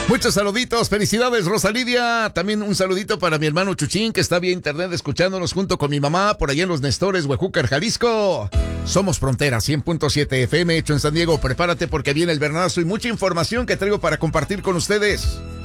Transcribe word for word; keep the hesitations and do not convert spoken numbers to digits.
Muchos saluditos, felicidades Rosa Lidia. También un saludito para mi hermano Chuchín, que está vía internet escuchándonos junto con mi mamá por allá en Los Nestores, Huejúcar, Jalisco. Somos Frontera cien punto siete F M, hecho en San Diego. Prepárate porque viene el vernazo y mucha información que traigo para compartir con ustedes.